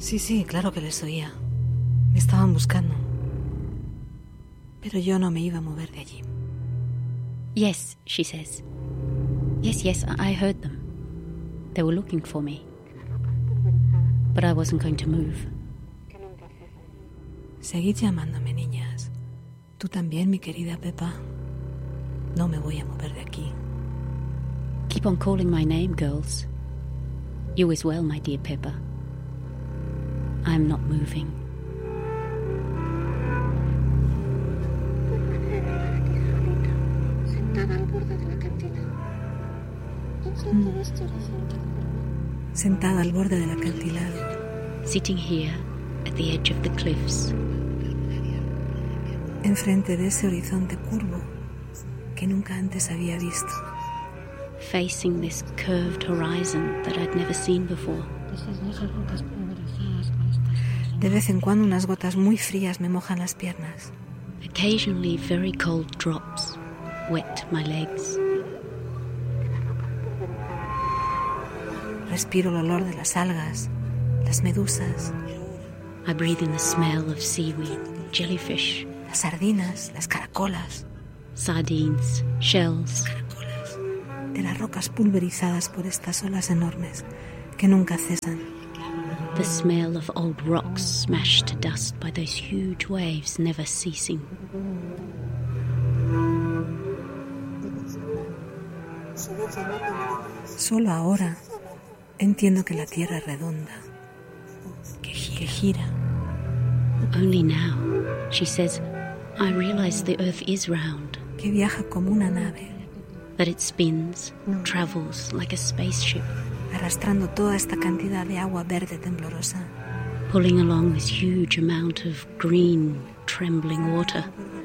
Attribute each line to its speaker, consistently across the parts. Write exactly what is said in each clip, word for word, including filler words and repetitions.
Speaker 1: Sí, sí, claro que les oía. Me estaban buscando. Pero yo no me iba a mover de allí.
Speaker 2: Yes, she says. Yes, yes, I heard them. They were looking for me. But I wasn't going to move.
Speaker 1: Seguid llamándome, niñas. Tú también, mi querida Pepa. No me voy a mover de aquí.
Speaker 2: Keep on calling my name, girls. You as well, my dear Peppa. I'm not moving.
Speaker 1: Sentada al borde del acantilado.
Speaker 2: Sitting here at the edge of the cliffs.
Speaker 1: Enfrente de ese horizonte curvo que nunca antes había visto.
Speaker 2: Facing this curved horizon that I'd never seen before.
Speaker 1: De vez en cuando unas gotas muy frías me mojan las piernas.
Speaker 2: Occasionally very cold drops wet my legs.
Speaker 1: Respiro el olor de las algas, las medusas.
Speaker 2: I breathe in the smell of seaweed, jellyfish,
Speaker 1: las sardinas, las caracolas.
Speaker 2: Sardines, shells.
Speaker 1: Caracolas. De las rocas pulverizadas por estas olas enormes que nunca cesan.
Speaker 2: The smell of old rocks smashed to dust by those huge waves never ceasing.
Speaker 1: Solo ahora entiendo que la tierra es redonda, que gira. que gira.
Speaker 2: Only now, she says, I realize the earth is round.
Speaker 1: Que viaja como una nave.
Speaker 2: That it spins, travels like a spaceship.
Speaker 1: Arrastrando toda esta cantidad de agua verde temblorosa.
Speaker 2: Pulling along this huge amount of green, trembling water.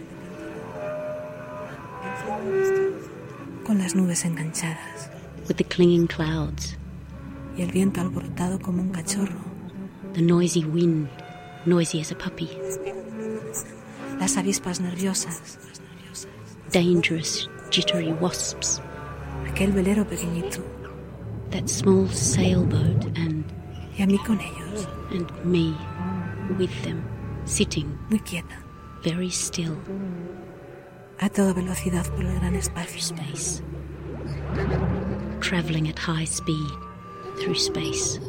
Speaker 1: Con las nubes enganchadas.
Speaker 2: With the clinging clouds.
Speaker 1: Y el viento alborotado como un cachorro.
Speaker 2: The noisy wind, noisy as a puppy.
Speaker 1: Las avispas nerviosas.
Speaker 2: Dangerous, jittery wasps.
Speaker 1: Aquel velero pequeñito.
Speaker 2: That small sailboat and...
Speaker 1: Y a mí con ellos.
Speaker 2: And me, with them, sitting.
Speaker 1: Muy quieta.
Speaker 2: Very still.
Speaker 1: A toda velocidad por el gran espacio.
Speaker 2: Space. Traveling at high speed through space.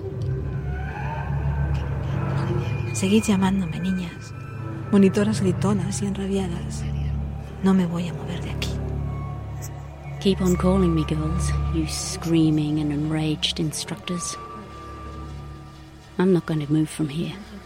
Speaker 1: Seguid llamándome, niñas. Monitoras gritonas y enrabiadas. No me voy a mover de aquí.
Speaker 2: Keep on calling me, girls, you screaming and enraged instructors. I'm not going to move from here.